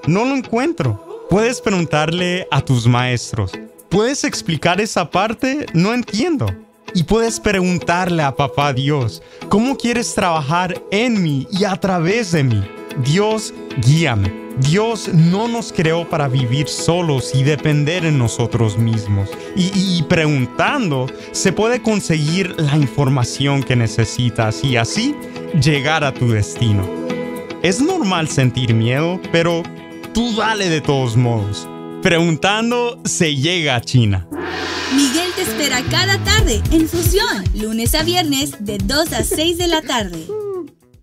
No lo encuentro. Puedes preguntarle a tus maestros. ¿Puedes explicar esa parte? No entiendo. Y puedes preguntarle a Papá Dios, ¿cómo quieres trabajar en mí y a través de mí? Dios, guíame. Dios no nos creó para vivir solos y depender en nosotros mismos. Y preguntando, se puede conseguir la información que necesitas y así llegar a tu destino. Es normal sentir miedo, pero tú dale de todos modos. Preguntando se llega a China. Miguel te espera cada tarde en Fusión, lunes a viernes de 2 a 6 de la tarde.